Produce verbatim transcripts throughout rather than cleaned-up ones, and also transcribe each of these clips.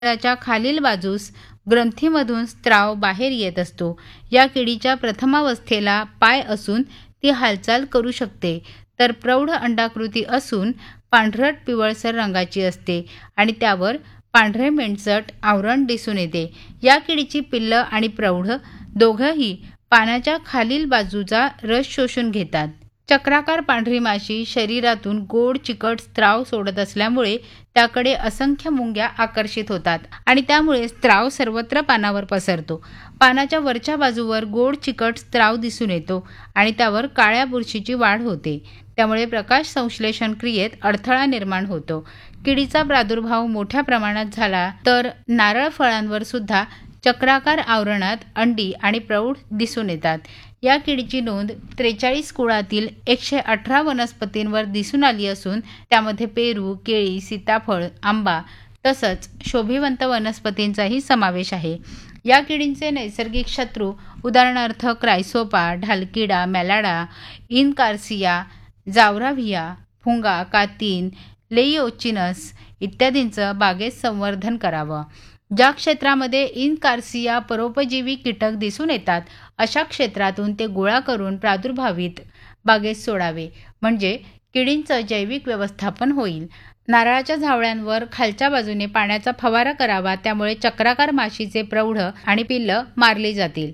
च्या खालील बाजूस ग्रंथीमधून स्त्राव बाहेर येत असतो. या किडीच्या प्रथमावस्थेला पाय असून ती हालचाल करू शकते, तर प्रौढ अंडाकृती असून पांढरट पिवळसर रंगाची असते आणि त्यावर पांढरे मेणसट आवरण दिसून येते. या किडीची पिल्लं आणि प्रौढ दोघंही पानाच्या खालील बाजूचा रस शोषून घेतात. चक्राकार पांढरी माशी शरीरातून गोड चिकट स्त्राव सोडत असल्यामुळे त्याकडे असंख्य मुंग्या आकर्षित होतात आणि त्यामुळे स्त्राव सर्वत्र पानावर पसरतो. पानाच्या वरच्या बाजूवर गोड चिकट स्त्राव दिसून येतो आणि त्यावर काळ्या बुरशीची वाढ होते. त्यामुळे प्रकाश संश्लेषण क्रियेत अडथळा निर्माण होतो. किडीचा प्रादुर्भाव मोठ्या प्रमाणात झाला तर नारळ फळांवर सुद्धा चक्राकार आवरणात अंडी आणि प्रौढ दिसून येतात. या किडीची नोंद त्रेचाळीस कुळातील एकशे अठरा वनस्पतींवर दिसून आली असून त्यामध्ये पेरू, केळी, सीताफळ, आंबा तसंच शोभिवंत वनस्पतींचाही समावेश आहे. या किडींचे नैसर्गिक शत्रू उदाहरणार्थ क्रायसोपा, ढालकिडा, मॅलाडा, इनकार्सिया, जावराव्हिया, फुंगा, कातीन, लेइओचिनस इत्यादींचं बागेत संवर्धन करावं. ज्या क्षेत्रामध्ये इनकार्सिया परोपजीवी कीटक दिसून येतात अशा क्षेत्रातून ते गोळा करून प्रादुर्भावित बागेत सोडावे, म्हणजे किडींचं जैविक व्यवस्थापन होईल. नारळाच्या झावळ्यांवर खालच्या बाजूने पाण्याचा फवारा करावा, त्यामुळे चक्राकार माशीचे प्रौढ आणि पिल्लं मारली जातील.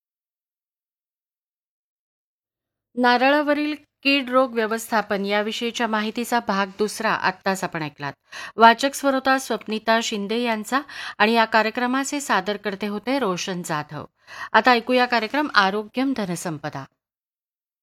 नारळावरील कीड रोग व्यवस्थापन याविषयीच्या माहितीचा भाग दुसरा आत्ताच आपण ऐकलात. वाचक स्वरोता स्वप्निता शिंदे यांचा आणि या कार्यक्रमाचे सादरकर्ते होते रोशन जाधव. आता ऐकूया कार्यक्रम आरोग्यम धनसंपदा.